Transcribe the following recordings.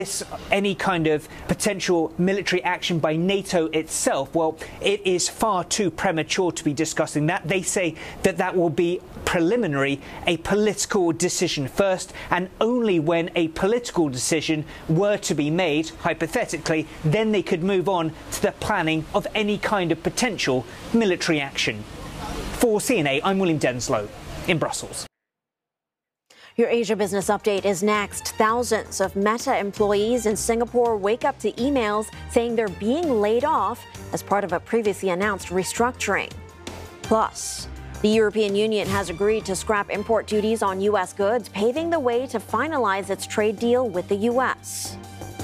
any kind of potential military action by NATO itself, well, it is far too premature to be discussing that. They say that that will be preliminary, a political decision first, and only when a political decision were to be made, hypothetically, then they could move on to the planning of any kind of potential military action. For CNA, I'm William Denslow in Brussels. Your Asia Business Update is next. Thousands of Meta employees in Singapore wake up to emails saying they're being laid off as part of a previously announced restructuring. Plus, the European Union has agreed to scrap import duties on U.S. goods, paving the way to finalize its trade deal with the U.S.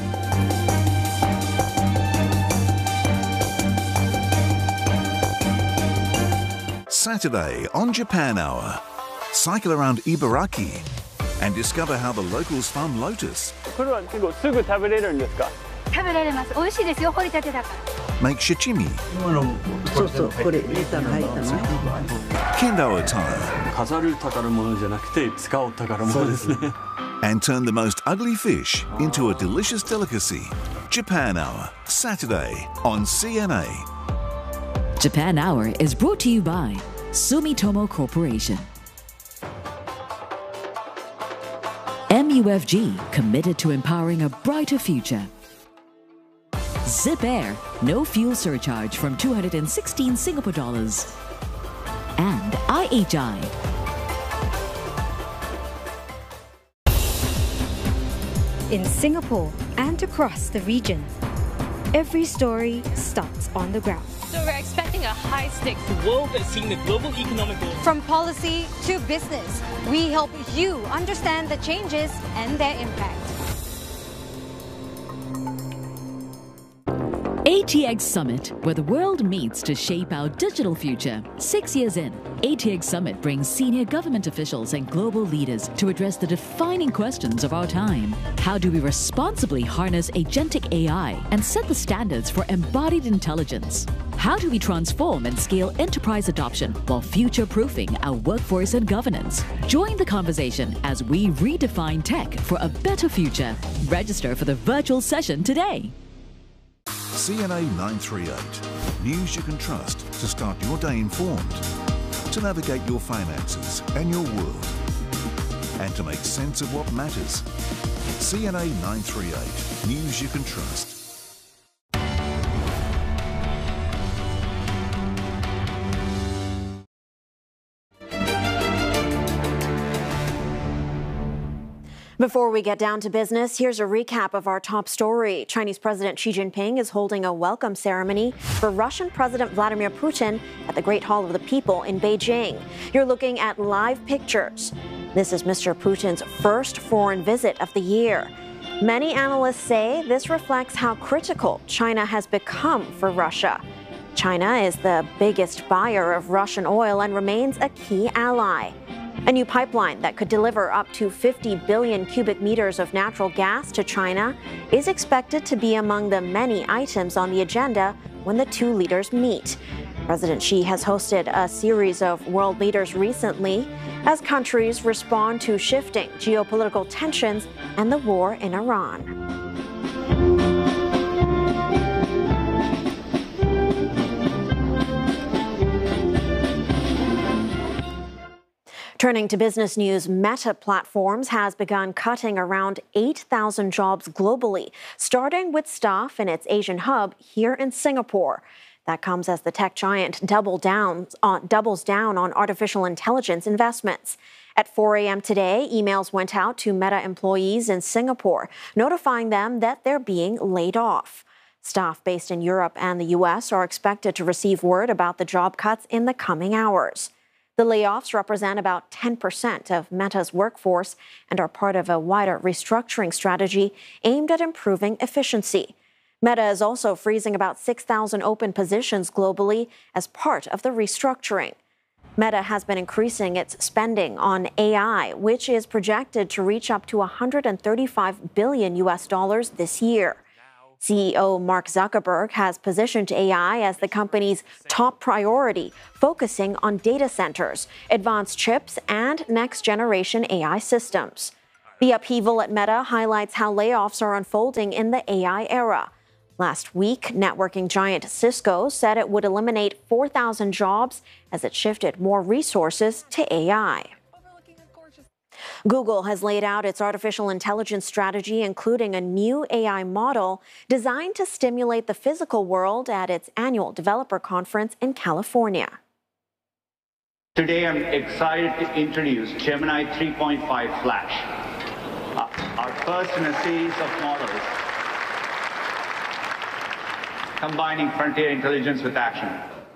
Saturday on Japan Hour. Cycle around Ibaraki and discover how the locals farm lotus. これは結構すぐ食べれるんですか? 食べられます。美味しいですよ、掘りたてだから。 Make sashimi. そうそう、これネタが入ったの。 Kendo attire. 飾る宝物じゃなくて使う宝物ですね。 And turn the most ugly fish into a delicious delicacy. Japan Hour, Saturday on CNA. Japan Hour is brought to you by Sumitomo Corporation. MUFG, committed to empowering a brighter future. Zip Air, no fuel surcharge from 216 Singapore dollars. And IHI. In Singapore and across the region, every story starts on the ground. So we're expecting a high-stakes world that's seeing the global economic growth. From policy to business, we help you understand the changes and their impact. ATX Summit, where the world meets to shape our digital future. 6 years in, ATX Summit brings senior government officials and global leaders to address the defining questions of our time. How do we responsibly harness agentic AI and set the standards for embodied intelligence? How do we transform and scale enterprise adoption while future-proofing our workforce and governance? Join the conversation as we redefine tech for a better future. Register for the virtual session today. CNA 938. News you can trust to start your day informed, to navigate your finances and your world, and to make sense of what matters. CNA 938. News you can trust. Before we get down to business, here's a recap of our top story. Chinese President Xi Jinping is holding a welcome ceremony for Russian President Vladimir Putin at the Great Hall of the People in Beijing. You're looking at live pictures. This is Mr. Putin's first foreign visit of the year. Many analysts say this reflects how critical China has become for Russia. China is the biggest buyer of Russian oil and remains a key ally. A new pipeline that could deliver up to 50 billion cubic meters of natural gas to China is expected to be among the many items on the agenda when the two leaders meet. President Xi has hosted a series of world leaders recently as countries respond to shifting geopolitical tensions and the war in Iran. Turning to business news, Meta Platforms has begun cutting around 8,000 jobs globally, starting with staff in its Asian hub here in Singapore. That comes as the tech giant doubles down on artificial intelligence investments. At 4 a.m. today, emails went out to Meta employees in Singapore, notifying them that they're being laid off. Staff based in Europe and the U.S. are expected to receive word about the job cuts in the coming hours. The layoffs represent about 10% of Meta's workforce and are part of a wider restructuring strategy aimed at improving efficiency. Meta is also freezing about 6,000 open positions globally as part of the restructuring. Meta has been increasing its spending on AI, which is projected to reach up to $135 billion this year. CEO Mark Zuckerberg has positioned AI as the company's top priority, focusing on data centers, advanced chips, and next-generation AI systems. The upheaval at Meta highlights how layoffs are unfolding in the AI era. Last week, networking giant Cisco said it would eliminate 4,000 jobs as it shifted more resources to AI. Google has laid out its artificial intelligence strategy, including a new AI model designed to stimulate the physical world at its annual developer conference in California. Today, I'm excited to introduce Gemini 3.5 Flash, our first in a series of models combining frontier intelligence with action.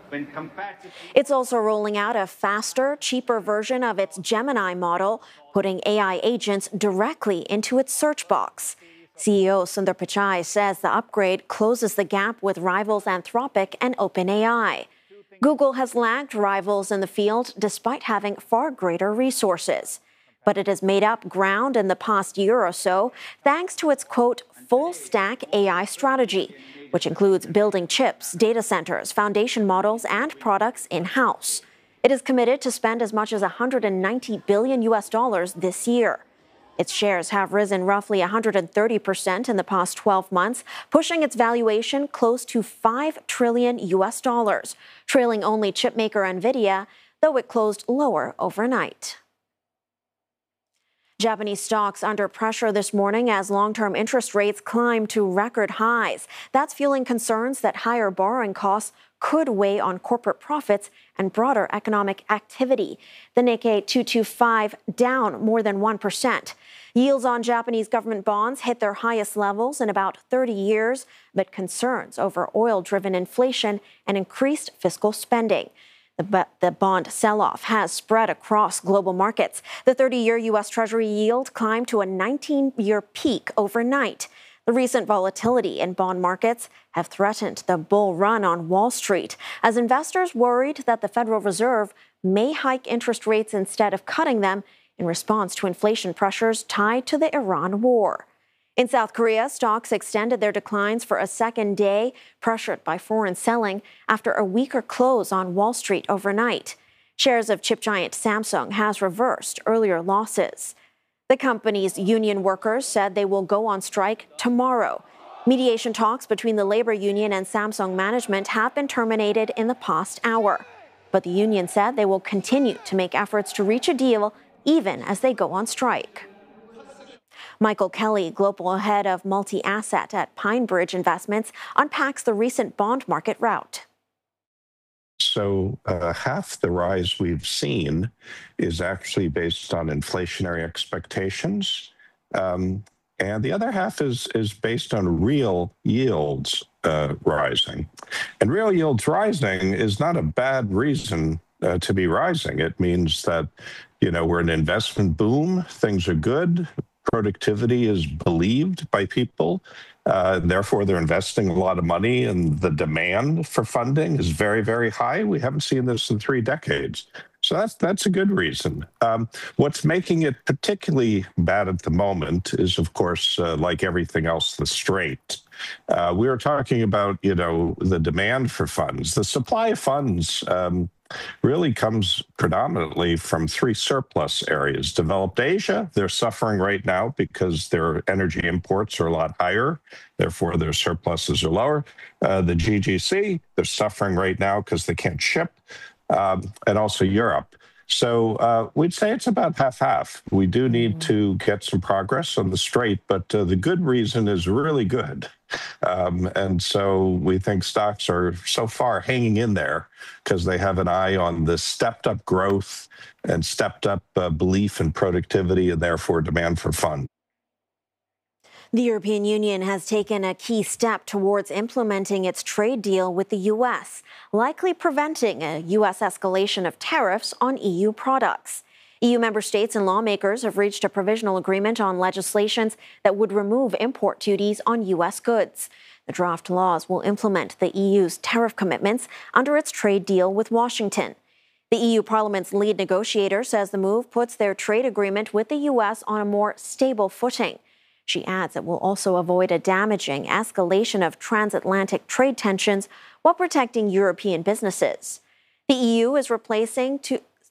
It's also rolling out a faster, cheaper version of its Gemini model, putting AI agents directly into its search box. CEO Sundar Pichai says the upgrade closes the gap with rivals Anthropic and OpenAI. Google has lagged rivals in the field despite having far greater resources. But it has made up ground in the past year or so thanks to its, quote, full-stack AI strategy, which includes building chips, data centers, foundation models, and products in-house. It is committed to spend as much as $190 billion this year. Its shares have risen roughly 130% in the past 12 months, pushing its valuation close to $5 trillion, trailing only chipmaker NVIDIA, though it closed lower overnight. Japanese stocks under pressure this morning as long-term interest rates climb to record highs. That's fueling concerns that higher borrowing costs could weigh on corporate profits and broader economic activity. The Nikkei 225 down more than 1%. Yields on Japanese government bonds hit their highest levels in about 30 years, but concerns over oil-driven inflation and increased fiscal spending. The bond sell-off has spread across global markets. The 30-year U.S. Treasury yield climbed to a 19-year peak overnight. The recent volatility in bond markets have threatened the bull run on Wall Street as investors worried that the Federal Reserve may hike interest rates instead of cutting them in response to inflation pressures tied to the Iran war. In South Korea, stocks extended their declines for a second day, pressured by foreign selling after a weaker close on Wall Street overnight. Shares of chip giant Samsung has reversed earlier losses. The company's union workers said they will go on strike tomorrow. Mediation talks between the labor union and Samsung management have been terminated in the past hour. But the union said they will continue to make efforts to reach a deal even as they go on strike. Michael Kelly, global head of multi-asset at PineBridge Investments, unpacks the recent bond market rout. So half the rise we've seen is actually based on inflationary expectations. And the other half is based on real yields rising. And real yields rising is not a bad reason to be rising. It means that, we're in an investment boom, things are good. Productivity is believed by people. Therefore, they're investing a lot of money, and the demand for funding is very, very high. We haven't seen this in 3 decades. So that's a good reason. What's making it particularly bad at the moment is, of course, like everything else, the straight. We were talking about, the demand for funds. The supply of funds really comes predominantly from 3 surplus areas. Developed Asia, they're suffering right now because their energy imports are a lot higher. Therefore, their surpluses are lower. The GCC, they're suffering right now because they can't ship. And also Europe. So we'd say it's about half-half. We do need to get some progress on the straight, but the good reason is really good. And so we think stocks are so far hanging in there because they have an eye on the stepped-up growth and stepped-up belief in productivity and therefore demand for funds. The European Union has taken a key step towards implementing its trade deal with the U.S., likely preventing a U.S. escalation of tariffs on EU products. EU member states and lawmakers have reached a provisional agreement on legislations that would remove import duties on U.S. goods. The draft laws will implement the EU's tariff commitments under its trade deal with Washington. The EU Parliament's lead negotiator says the move puts their trade agreement with the U.S. on a more stable footing. She adds it will also avoid a damaging escalation of transatlantic trade tensions while protecting European businesses. The EU is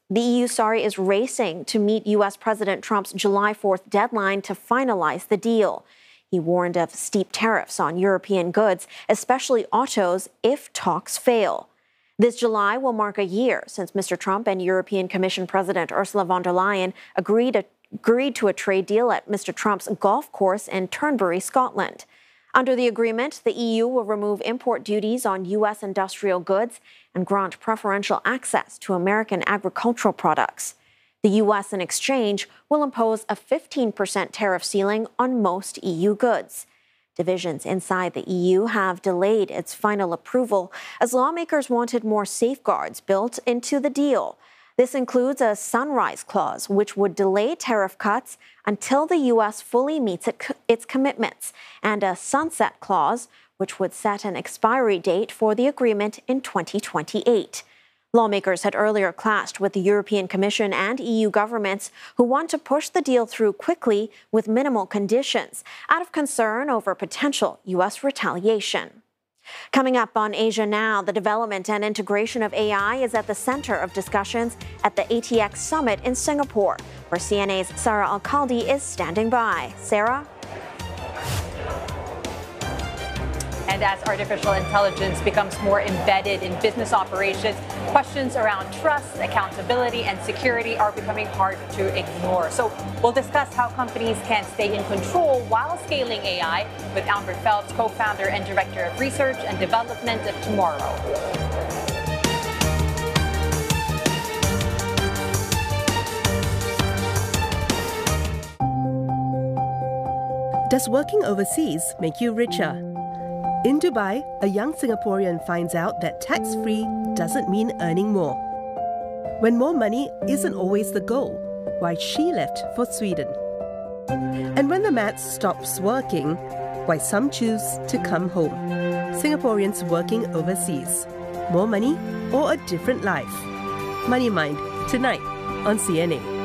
The EU, is racing to meet U.S. President Trump's July 4th deadline to finalize the deal. He warned of steep tariffs on European goods, especially autos, if talks fail. This July will mark a year since Mr. Trump and European Commission President Ursula von der Leyen agreed to a trade deal at Mr. Trump's golf course in Turnberry, Scotland. Under the agreement, the EU will remove import duties on U.S. industrial goods and grant preferential access to American agricultural products. The U.S., in exchange, will impose a 15% tariff ceiling on most EU goods. Divisions inside the EU have delayed its final approval as lawmakers wanted more safeguards built into the deal. This includes a sunrise clause, which would delay tariff cuts until the U.S. fully meets its commitments, and a sunset clause, which would set an expiry date for the agreement in 2028. Lawmakers had earlier clashed with the European Commission and EU governments who want to push the deal through quickly with minimal conditions, out of concern over potential U.S. retaliation. Coming up on Asia Now, the development and integration of AI is at the center of discussions at the ATX Summit in Singapore, where CNA's Sarah Alcaldi is standing by. Sarah? And as artificial intelligence becomes more embedded in business operations, questions around trust, accountability, and security are becoming hard to ignore. So we'll discuss how companies can stay in control while scaling AI with Albert Phelps, co-founder and director of research and development of Tomorrow. Does working overseas make you richer? In Dubai, a young Singaporean finds out that tax-free doesn't mean earning more. When more money isn't always the goal, why she left for Sweden. And when the maths stops working, why some choose to come home. Singaporeans working overseas. More money or a different life? Money Mind, tonight on CNA.